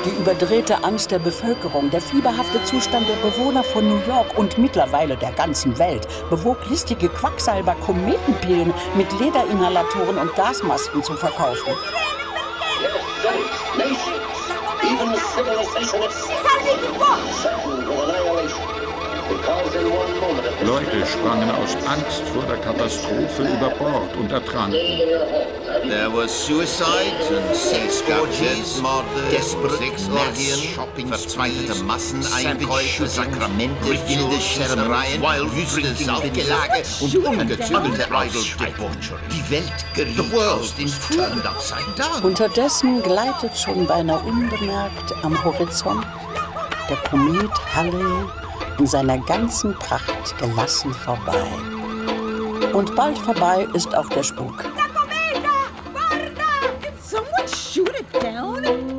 Die überdrehte Angst der Bevölkerung, der fieberhafte Zustand der Bewohner von New York und mittlerweile der ganzen Welt bewog listige Quacksalber, Kometenpillen mit Lederinhalatoren und Gasmasken zu verkaufen. Leute sprangen aus Angst vor der Katastrophe über Bord und ertranken. There was suicide and Sex-Orgies, desperate Sexorgien, verzweifelte Masseneinkäufe, Sakramente, wilde Scherereien, wüstes Aufgelage und ungezügelte Ausschreibung. Die Welt geriet aus den Fugen. Unterdessen gleitet schon beinahe unbemerkt am Horizont der Komet Halley in seiner ganzen Pracht gelassen vorbei. Und bald vorbei ist auch der Spuk. Someone shoot it down?